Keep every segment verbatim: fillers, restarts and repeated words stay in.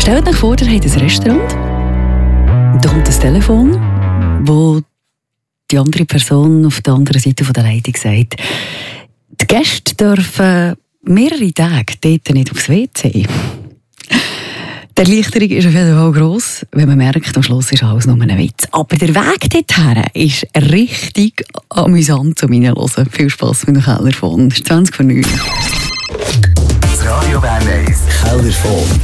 Stellt euch vor, ihr habt ein Restaurant. Da kommt das Telefon, wo die andere Person auf der anderen Seite der Leitung sagt, die Gäste dürfen mehrere Tage dort nicht aufs W C. Die Erleichterung ist auf jeden Fall gross, wenn man merkt, am Schluss ist alles nur ein Witz. Aber der Weg dorthin ist richtig amüsant zum Reinhören. Viel Spass mit dem Kellerfon. Es ist zwanzig vor neun. Das Radio Bern eins Kellerfon.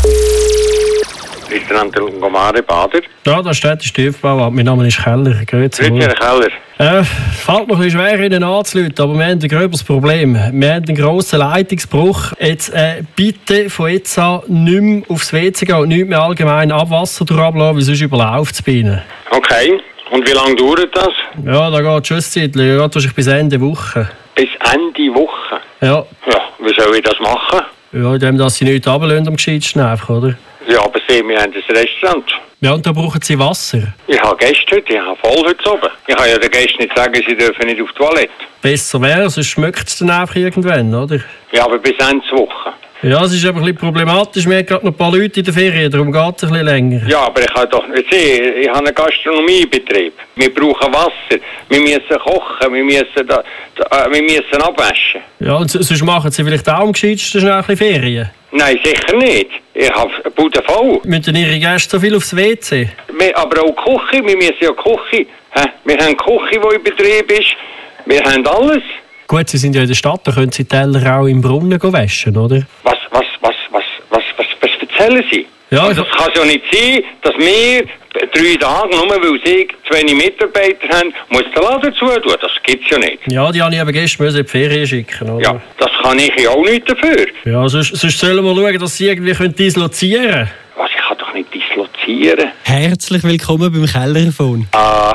Restaurant Lungomare Bader. Ja, da steht der Stiefbau. Mein Name ist Keller. Grüezi. Grüezi, Herr Keller. Äh, fällt mir ein bisschen schwer, Ihnen anzuleiten, aber wir haben ein gröberes Problem. Wir haben einen grossen Leitungsbruch. Jetzt äh, bitte von jetzt an nicht mehr aufs W C gehen und nicht mehr allgemein Abwasser durchablassen, weil sonst überläuft es bei Ihnen. Okay. Und wie lange dauert das? Ja, da geht schon ein Zeitchen. Geht wahrscheinlich bis Ende Woche. Bis Ende Woche? Ja. Ja, wie soll ich das machen? Ja, indem dass Sie nichts runterlassen am gescheitsten einfach, oder? Ja, aber Sie, wir haben ein Restaurant. Ja, und da brauchen Sie Wasser. Ich habe Gäste heute, ich habe voll heute oben. Ich kann ja den Gästen nicht sagen, sie dürfen nicht auf die Toilette. Besser wäre, sonst schmeckt es dann einfach irgendwann, oder? Ja, aber bis Ende Woche. Ja, es ist aber ein bisschen problematisch. Wir haben gerade noch ein paar Leute in der Ferien, darum geht es ein bisschen länger. Ja, aber ich kann doch nicht sehen, ich habe einen Gastronomiebetrieb. Wir brauchen Wasser, wir müssen kochen, wir müssen, da, da, wir müssen abwaschen. Ja, und sonst machen Sie vielleicht auch am gescheitsten schnell ein bisschen Ferien? Nein, sicher nicht. Ich habe Bude voll. Müssen Ihre Gäste so viel aufs W C? Wir, aber auch Küche, wir müssen ja Küche. Hä? Wir haben Küche, die in Betrieb ist. Wir haben alles. Gut, Sie sind ja in der Stadt, da können Sie die Teller auch im Brunnen waschen, oder? Was, was, was, was, was, was, was erzählen Sie? Ja, Also, das kann ja nicht sein, dass wir drei Tage, nur weil Sie zu wenig Mitarbeiter haben, muss der Laden zutun. Das gibt es ja nicht. Ja, die habe ich eben gestern in die Ferien schicken, oder? Ja, das kann ich ja auch nicht dafür. Ja, sonst, sonst sollen wir schauen, dass Sie irgendwie dislozieren können. Was, ich kann doch nicht dislozieren. Herzlich willkommen beim Kellerfon. Ah,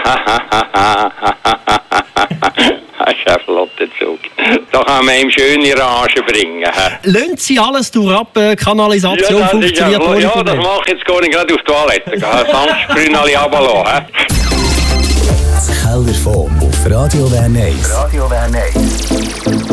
das ist ein flotter Zug. Da kann man ihm schöne Rage bringen. Lassen Sie alles durch ab, äh, Kanalisation Ja, das, ist funktioniert ja, ohne ja, das Problem. mache ich jetzt gar nicht gerade auf die Toilette. Sanft alle runterlassen. Das Kellerfon auf Radio Bern eins. Radio Bern eins.